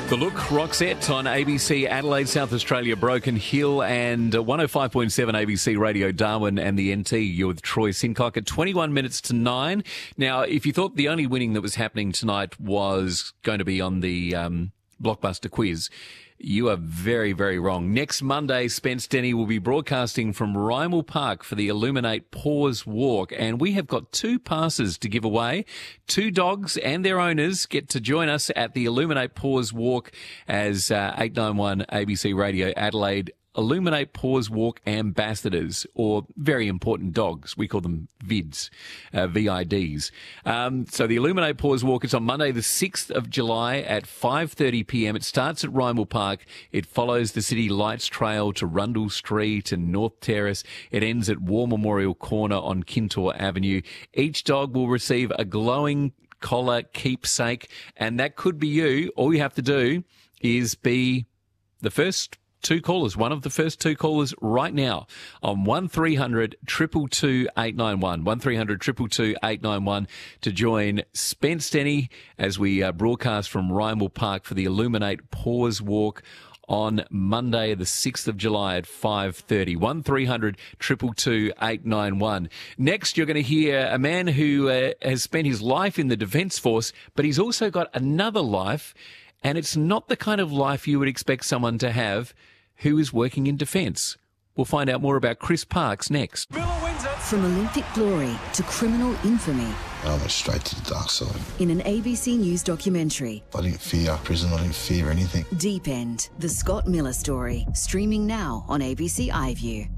The Look, Roxette on ABC Adelaide, South Australia, Broken Hill, and 105.7 ABC Radio Darwin and the NT. You're with Troy Sincock at 21 minutes to 9. Now, if you thought the only winning that was happening tonight was going to be on the Blockbuster quiz, you are very, very wrong. Next Monday, Spence Denny will be broadcasting from Rymel Park for the Illuminate Paws Walk, and we have got 2 passes to give away. 2 dogs and their owners get to join us at the Illuminate Paws Walk as 891 ABC Radio Adelaide Illuminate Paws Walk ambassadors, or very important dogs. We call them VIDs, VIDs. So the Illuminate Paws Walk is on Monday, the 6th of July at 5:30 p.m. It starts at Rymel Park. It follows the City Lights Trail to Rundle Street and North Terrace. It ends at War Memorial Corner on Kintore Avenue. Each dog will receive a glowing collar keepsake, and that could be you. All you have to do is be the first 2 callers, one of the first 2 callers right now on 1300 222 891, 1300 222 891 to join Spence Denny as we broadcast from Rymel Park for the Illuminate Paws Walk on Monday, the 6th of July at 5:30, 1300 222 891. Next, you're going to hear a man who has spent his life in the Defence Force, but he's also got another life, and it's not the kind of life you would expect someone to have who is working in defence. We'll find out more about Chris Parks next. From Olympic glory to criminal infamy. I went straight to the dark side. In an ABC News documentary. I didn't fear prison, I didn't fear anything. Deep End, the Scott Miller story, streaming now on ABC iView.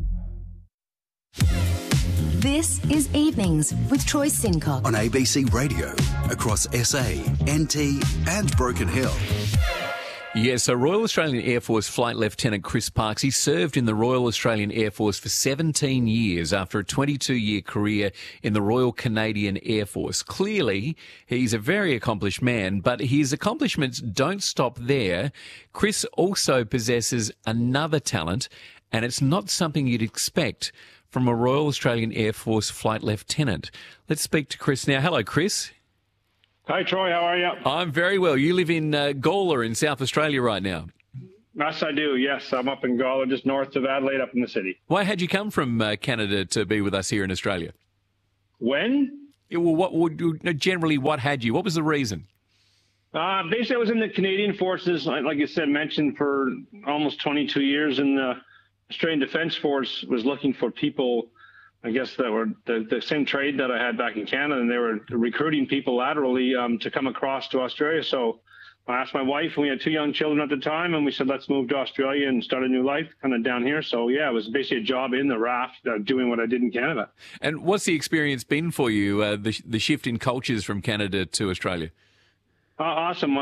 This is Evenings with Troy Sincock on ABC Radio, across SA, NT and Broken Hill. Yes, so Royal Australian Air Force Flight Lieutenant Chris Parks, he served in the Royal Australian Air Force for 17 years after a 22-year career in the Royal Canadian Air Force. Clearly, he's a very accomplished man, but his accomplishments don't stop there. Chris also possesses another talent, and it's not something you'd expect from a Royal Australian Air Force Flight Lieutenant. Let's speak to Chris now. Hello, Chris. Hi, Troy. How are you? I'm very well. You live in Gawler in South Australia right now. Yes, I do. Yes, I'm up in Gawler, just north of Adelaide, up in the city. Why had you come from Canada to be with us here in Australia? When? Yeah, well, what had you? What was the reason? Basically, I was in the Canadian Forces, like you said, mentioned for almost 22 years, and the Australian Defence Force was looking for people, I guess, that were the same trade that I had back in Canada, and they were recruiting people laterally to come across to Australia. So I asked my wife, and we had 2 young children at the time, and we said, let's move to Australia and start a new life kind of down here. So, yeah, it was basically a job in the RAF doing what I did in Canada. And what's the experience been for you, the shift in cultures from Canada to Australia? Awesome.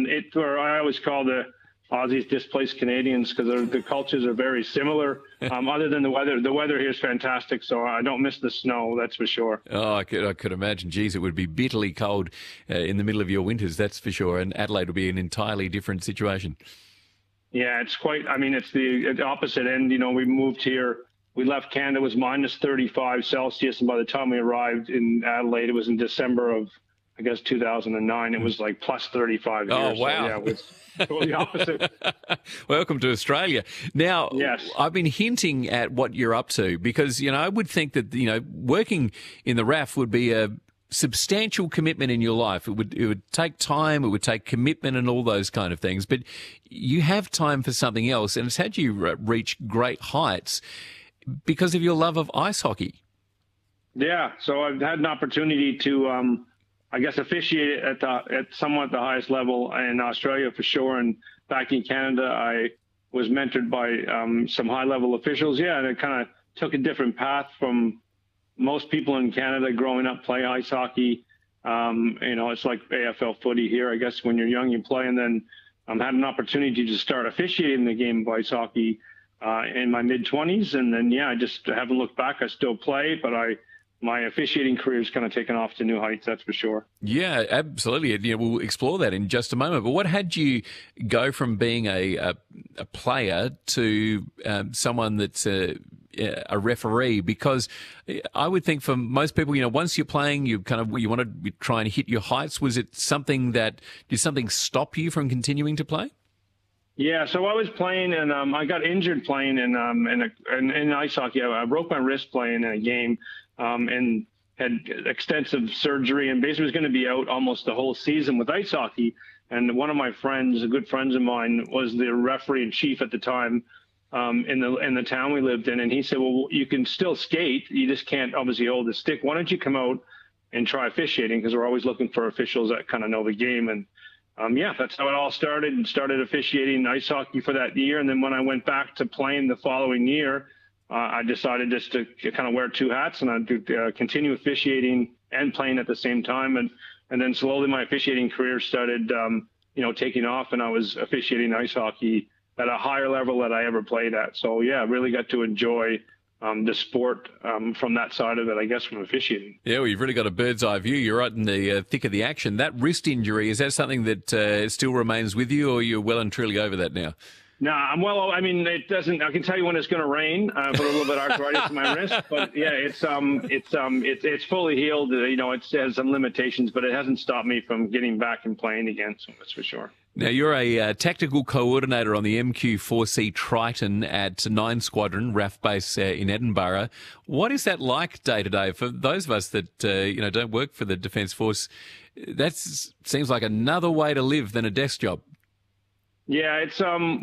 I always call the Aussies displaced Canadians because the cultures are very similar. Other than the weather here is fantastic, so I don't miss the snow, that's for sure. Oh, I could imagine. Geez, it would be bitterly cold in the middle of your winters, that's for sure. And Adelaide would be an entirely different situation. Yeah, it's the opposite end. You know, we moved here. We left Canada, it was minus 35 Celsius, and by the time we arrived in Adelaide, it was in December of, I guess, 2009. It was like plus 35 here. Oh, wow. So, yeah, it was totally opposite. Welcome to Australia. Now, yes. I've been hinting at what you're up to because, I would think that, working in the RAF would be a substantial commitment in your life. It would take time, it would take commitment and all those kind of things. But you have time for something else, and it's had you reach great heights because of your love of ice hockey. Yeah, so I've had an opportunity to officiate at somewhat the highest level in Australia for sure. And back in Canada, I was mentored by some high-level officials. Yeah, and it kind of took a different path from most people in Canada growing up play ice hockey. It's like AFL footy here. I guess when you're young, you play. And then had an opportunity to start officiating the game of ice hockey in my mid-20s. And then, I just haven't looked back. I still play, but my officiating career is kind of taken off to new heights, that's for sure. Yeah, absolutely. We'll explore that in just a moment. But what had you go from being a player to someone that's a referee? Because I would think for most people, once you're playing, you want to try and hit your heights. Was it something did something stop you from continuing to play? Yeah, so I was playing, and I got injured playing in ice hockey. I broke my wrist playing in a game, and had extensive surgery, and basically was going to be out almost the whole season with ice hockey. And one of my friends, good friends of mine, was the referee in chief at the time in the town we lived in, and he said, "Well, you can still skate. You just can't obviously hold the stick. Why don't you come out and try officiating? Because we're always looking for officials that kind of know the game." And that's how it all started. And started officiating ice hockey for that year. And then when I went back to playing the following year, I decided just to kind of wear two hats, and I'd continue officiating and playing at the same time. And then slowly my officiating career started, taking off, and I was officiating ice hockey at a higher level that I ever played at. So, yeah, I really got to enjoy the sport from that side of it, I guess, from officiating. Yeah, well, you've really got a bird's eye view. You're right in the thick of the action. That wrist injury, is that something that still remains with you, or you're well and truly over that now? No, it doesn't. I can tell you when it's going to rain. I've got a little bit of arthritis in my wrist, but yeah, it's fully healed. It has some limitations, but it hasn't stopped me from getting back and playing again. So that's for sure. Now, you're a tactical coordinator on the MQ-4C Triton at 9 Squadron, RAF base in Edinburgh. What is that like day to day for those of us that don't work for the Defence Force? That seems like another way to live than a desk job. Yeah, it's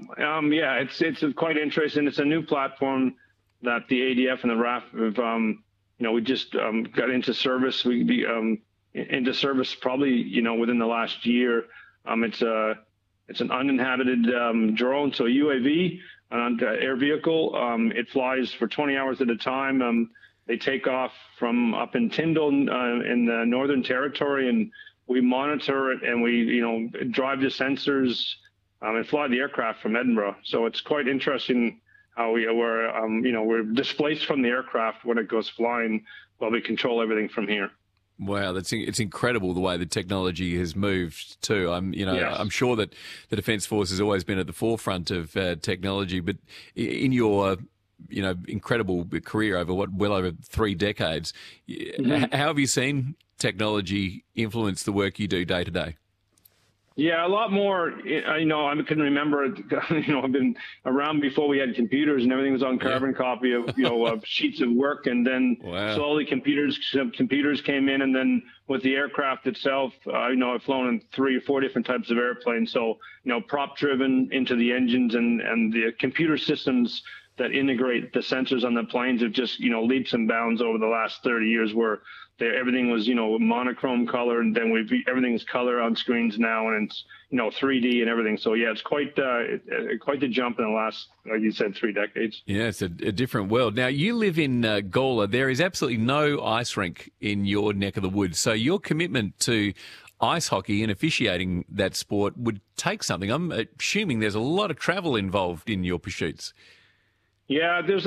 quite interesting. It's a new platform that the ADF and the RAF have. We just got into service. We be into service probably within the last year. It's an uninhabited drone, so UAV, an air vehicle. It flies for 20 hours at a time. They take off from up in Tyndall in the Northern Territory, and we monitor it, and we drive the sensors. And fly the aircraft from Edinburgh. So it's quite interesting how we're displaced from the aircraft when it goes flying, while we control everything from here. Wow, it's incredible the way the technology has moved too. Yes. I'm sure that the Defence Force has always been at the forefront of technology, but in your incredible career over well over 3 decades, how have you seen technology influence the work you do day to day? Yeah, a lot more. I can remember. I've been around before we had computers, and everything was on carbon copy of of sheets of work, and then slowly computers came in, and then with the aircraft itself, I've flown in 3 or 4 different types of airplanes. So prop driven into the engines, and the computer systems that integrate the sensors on the planes have just leaps and bounds over the last 30 years, where everything was monochrome color, and then everything's color on screens now, and it's 3D and everything. So yeah, it's quite the jump in the last, like you said, 3 decades. Yeah, it's a different world. Now, you live in Gawler. There is absolutely no ice rink in your neck of the woods, so your commitment to ice hockey and officiating that sport would take something. I'm assuming there's a lot of travel involved in your pursuits. Yeah, there's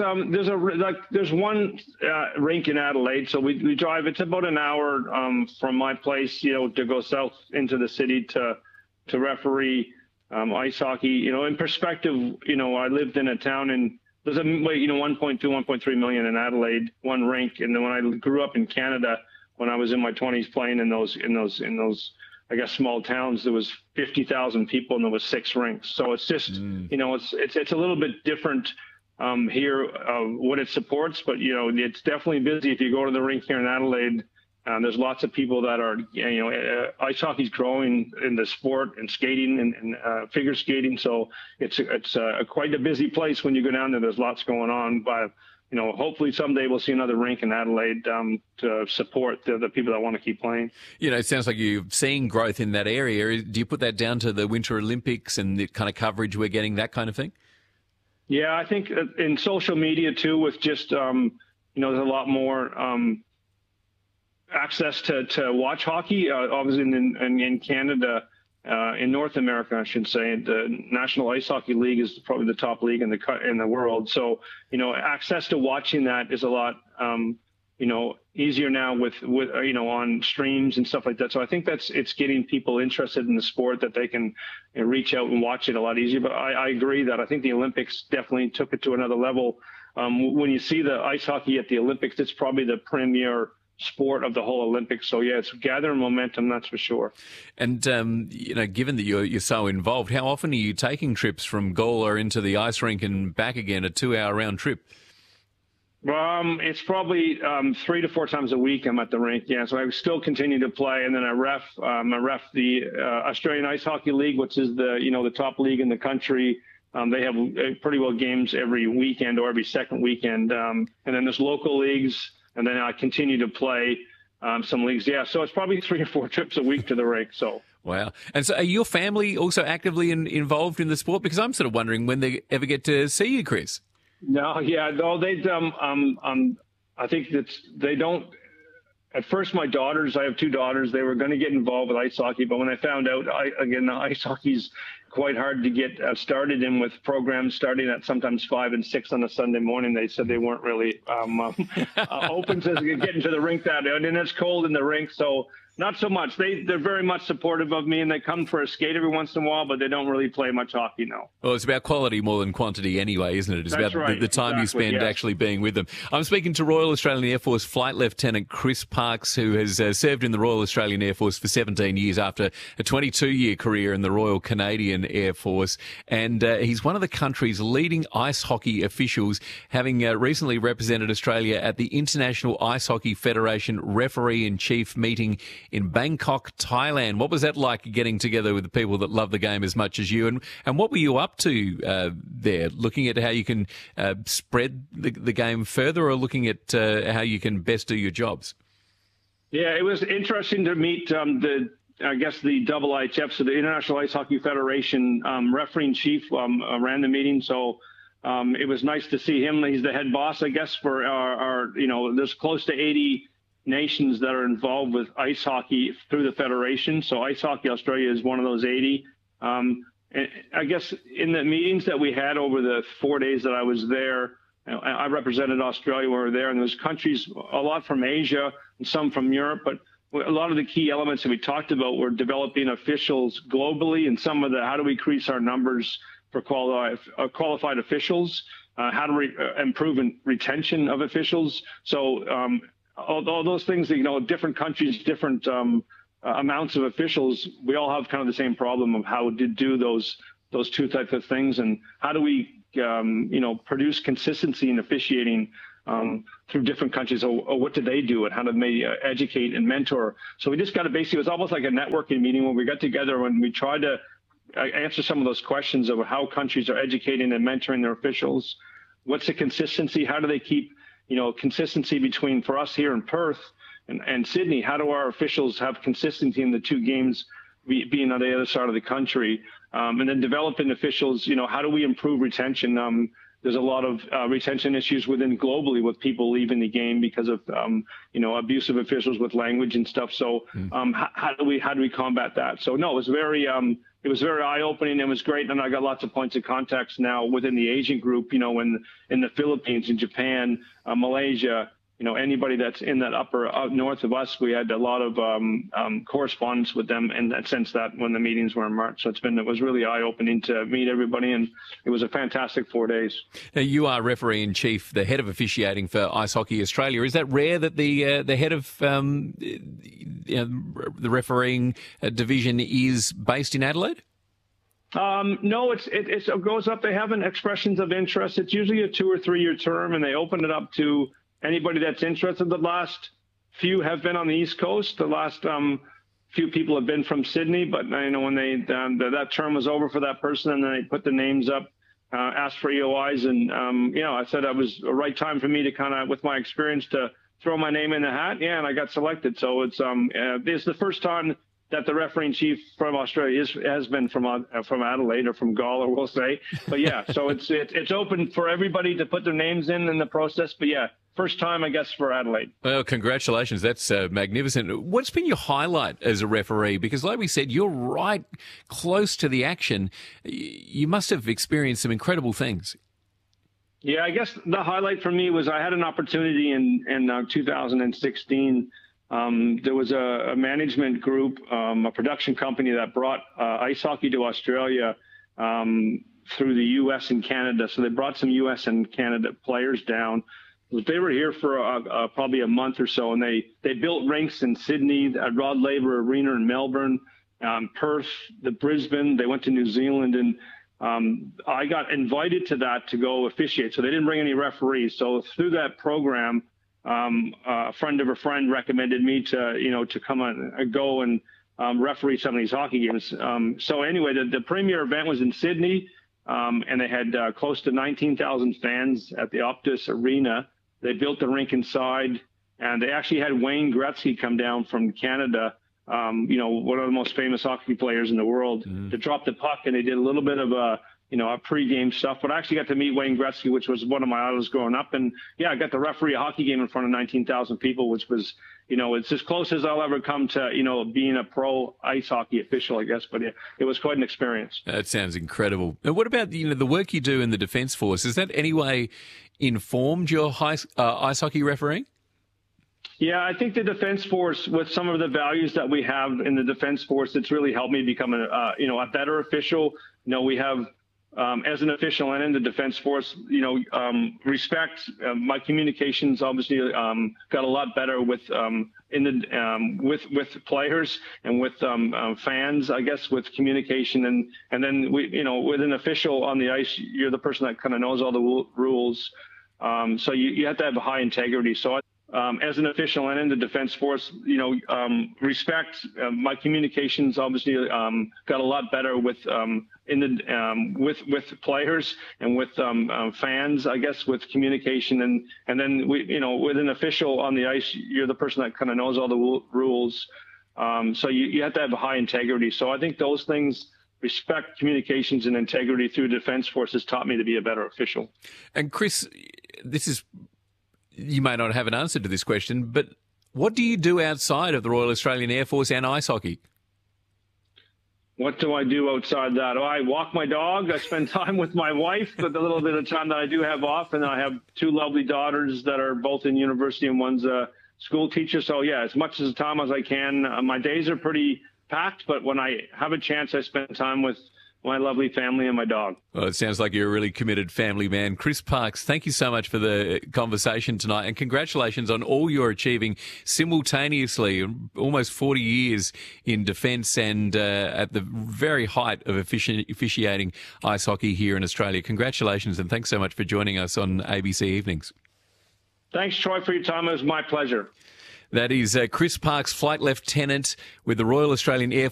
one rink in Adelaide, so we drive. It's about an hour from my place, to go south into the city to referee ice hockey. In perspective, I lived in a town, and there's 1.3 million in Adelaide, one rink, and then when I grew up in Canada, when I was in my 20s playing in those I guess small towns, there was 50,000 people and there was 6 rinks. So it's just it's a little bit different. Here, what it supports, but it's definitely busy. If you go to the rink here in Adelaide, there's lots of people that are, ice hockey's growing in the sport, and skating and figure skating. So it's quite a busy place when you go down there. There's lots going on, but hopefully someday we'll see another rink in Adelaide to support the people that want to keep playing. It sounds like you're seeing growth in that area. Do you put that down to the Winter Olympics and the kind of coverage we're getting, that kind of thing? Yeah, I think in social media too, with just there's a lot more access to watch hockey. Obviously, in Canada, in North America, I should say, the National Ice Hockey League is probably the top league in the world. So access to watching that is a lot easier now with on streams and stuff like that. So I think it's getting people interested in the sport, that they can reach out and watch it a lot easier. But I agree that I think the Olympics definitely took it to another level. when you see the ice hockey at the Olympics, it's probably the premier sport of the whole Olympics. So yeah, it's gathering momentum, that's for sure. And given that you're so involved, how often are you taking trips from Gawler into the ice rink and back again, a 2-hour round trip? It's probably 3 to 4 times a week I'm at the rink. Yeah, so I still continue to play, and then I ref the Australian Ice Hockey League, which is the top league in the country. They have pretty well games every weekend or every second weekend, and then there's local leagues. And then I continue to play some leagues. Yeah, so it's probably 3 or 4 trips a week to the rink. So wow. And so are your family also actively involved in the sport? Because I'm sort of wondering when they ever get to see you, Chris. No, yeah, no, they I think that they don't. At first, my daughters, I have 2 daughters, they were going to get involved with ice hockey, but when I found out, ice hockey's quite hard to get started in, with programs starting at sometimes 5 and 6 on a Sunday morning. They said they weren't really open to getting to the rink that day, and it's cold in the rink, so not so much. They're very much supportive of me, and they come for a skate every once in a while, but they don't really play much hockey now. Well, it's about quality more than quantity anyway, isn't it? It's That's about right. the time you spend actually being with them. I'm speaking to Royal Australian Air Force Flight Lieutenant Chris Parks, who has served in the Royal Australian Air Force for 17 years after a 22-year career in the Royal Canadian Air Force. And he's one of the country's leading ice hockey officials, having recently represented Australia at the International Ice Hockey Federation Referee-in-Chief meeting in Bangkok, Thailand. What was that like, getting together with the people that love the game as much as you? And what were you up to there, looking at how you can spread the game further, or looking at how you can best do your jobs? Yeah, it was interesting to meet the IIHF, so the International Ice Hockey Federation refereeing chief ran the meeting. So it was nice to see him. He's the head boss, I guess, for our there's close to 80 nations that are involved with ice hockey through the federation. So Ice Hockey Australia is one of those 80. And I guess in the meetings that we had over the 4 days that I was there, I represented Australia when we were there, and there's countries, a lot from Asia and some from Europe, but a lot of the key elements that we talked about were developing officials globally, and some of the, how do we increase our numbers for qualified officials, how do we improve retention of officials. So all those things, different countries, different amounts of officials, we all have kind of the same problem of how to do those 2 types of things, and how do we produce consistency in officiating through different countries, or what do they do, and how do they educate and mentor. So we just got to basically, it was almost like a networking meeting when we got together, when we tried to answer some of those questions of how countries are educating and mentoring their officials. What's the consistency? How do they keep consistency between, for us here in Perth and Sydney, how do our officials have consistency in the 2 games being on the other side of the country? And then developing officials, how do we improve retention? There's a lot of retention issues globally with people leaving the game because of, abusive officials with language and stuff. So how do we combat that? So no, it was very eye-opening. It was great. And I got lots of points of contact now within the Asian group, in the Philippines, in Japan, Malaysia, anybody that's in that up north of us. We had a lot of correspondence with them in that sense, that when the meetings were in March. So it was really eye-opening to meet everybody, and it was a fantastic 4 days. Now, you are referee-in-chief, the head of officiating for Ice Hockey Australia. Is that rare that the head of the refereeing division is based in Adelaide? No, it goes up. They have expressions of interest. It's usually a 2 or 3 year term, and they open it up to anybody that's interested. The last few have been on the East Coast. The last few people have been from Sydney, but when that term was over for that person, and then they put the names up, asked for EOIs, and I said that was the right time for me to kind of, with my experience, to throw my name in the hat. Yeah, and I got selected. So it's the first time that the refereeing chief from Australia has been from Adelaide, or from Gawler, we'll say. But yeah, so it's open for everybody to put their names in the process. But yeah, first time, I guess, for Adelaide. Well, congratulations. That's magnificent. What's been your highlight as a referee? Because like we said, you're right close to the action. You must have experienced some incredible things. Yeah, I guess the highlight for me was I had an opportunity in 2016. There was a management group, a production company that brought ice hockey to Australia through the U.S. and Canada. So they brought some U.S. and Canada players down. They were here for probably a month or so, and they built rinks in Sydney, at Rod Laver Arena in Melbourne, Perth, the Brisbane. They went to New Zealand, and I got invited to that to go officiate. So they didn't bring any referees. So through that program, a friend of a friend recommended me to come on and go and referee some of these hockey games. So anyway, the premier event was in Sydney, and they had close to 19,000 fans at the Optus Arena. They built the rink inside, and they actually had Wayne Gretzky come down from Canada, one of the most famous hockey players in the world, to drop the puck, and they did a little bit of a pre-game stuff. But I actually got to meet Wayne Gretzky, which was one of my idols growing up. And yeah, I got to referee a hockey game in front of 19,000 people, which was, it's as close as I'll ever come to, being a pro ice hockey official, I guess. But it was quite an experience. That sounds incredible. And what about, the work you do in the Defence Force? Has that any way informed your ice hockey refereeing? Yeah, I think the Defence Force, with some of the values that we have in the Defence Force, it's really helped me become a better official. We have, as an official and in the Defence Force, respect. My communications obviously got a lot better with players and with fans, I guess, with communication. And then with an official on the ice, you're the person that kind of knows all the rules. So you have to have a high integrity. So as an official and in the Defence Force, respect. My communications obviously got a lot better with players and with fans, I guess, with communication. And then with an official on the ice, you're the person that kind of knows all the rules. So you have to have a high integrity. So I think those things, respect, communications, and integrity through Defence Force, has taught me to be a better official. And Chris, you may not have an answer to this question, but what do you do outside of the Royal Australian Air Force and ice hockey? What do I do outside that? I walk my dog. I spend time with my wife, but the little bit of time that I do have off, and I have two lovely daughters that are both in university, and one's a school teacher. So yeah, as much as the time as I can. My days are pretty packed, but when I have a chance, I spend time with my lovely family and my dog. Well, it sounds like you're a really committed family man. Chris Parkes, thank you so much for the conversation tonight, and congratulations on all you're achieving simultaneously, almost 40 years in defence and at the very height of officiating ice hockey here in Australia. Congratulations, and thanks so much for joining us on ABC Evenings. Thanks, Troy, for your time. It was my pleasure. That is Chris Parkes, Flight Lieutenant with the Royal Australian Air